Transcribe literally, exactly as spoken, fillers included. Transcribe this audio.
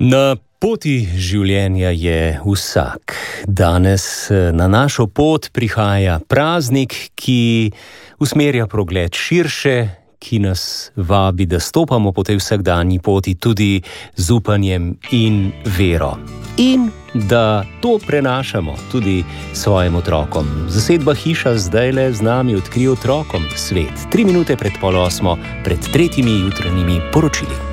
Na poti življenja je vsak. Danes na našo pot prihaja praznik, ki usmerja pogled širše, ki nas vabi, da stopamo po tej vsakdanji poti tudi z upanjem in vero. In da to prenašamo tudi svojim otrokom. Zasedba Hiša zdajle z nami odkrije otrokom svet. Tri minute pred pol osmo, pred tretjimi jutranjimi poročili.